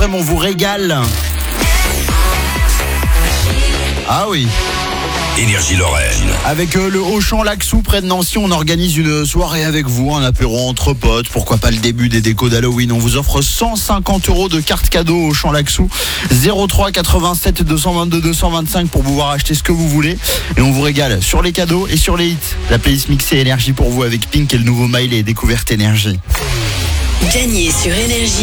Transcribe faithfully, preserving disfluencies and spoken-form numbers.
Suprême, on vous régale. Ah oui. Énergie Lorraine. Avec euh, le Auchan Laxou près de Nancy, on organise une soirée avec vous, un apéro entre potes, pourquoi pas le début des décos d'Halloween. On vous offre cent cinquante euros de carte cadeau au Auchan Laxou, zéro trois quatre-vingt-sept deux cent vingt-deux deux cent vingt-cinq pour pouvoir acheter ce que vous voulez. Et on vous régale sur les cadeaux et sur les hits. La playlist mixée Énergie pour vous avec Pink et le nouveau Miley Découverte Énergie. Gagnez sur Énergie